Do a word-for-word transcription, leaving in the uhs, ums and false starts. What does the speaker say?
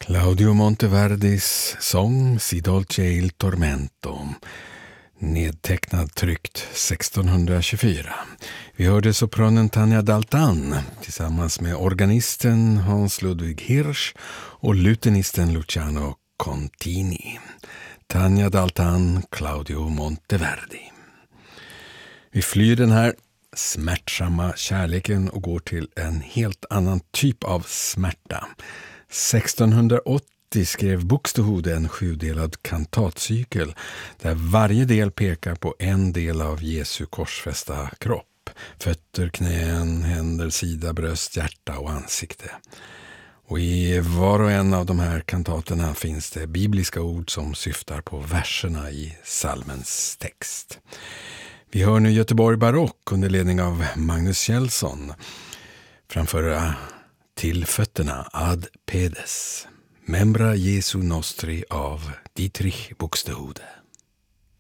Claudio Monteverdis sång Si dolce il tormento, nedtecknad tryckt sextonhundratjugofyra. Vi hörde sopranen Tanja Daltan tillsammans med organisten Hans Ludwig Hirsch och lutenisten Luciano Contini. Tanja Daltan, Claudio Monteverdi. Vi flyr den här smärtsamma kärleken och går till en helt annan typ av smärta. sextonhundraåttio skrev Buxtehude en sjudelad kantatcykel där varje del pekar på en del av Jesu korsfästa kropp. Fötter, knän, händer, sida, bröst, hjärta och ansikte. Och i var och en av de här kantaterna finns det bibliska ord som syftar på verserna i psalmens text. Vi hör nu Göteborg barock under ledning av Magnus Kjellson framföra Till fötterna ad pedes, membra Jesu nostri av Dietrich Buxtehude.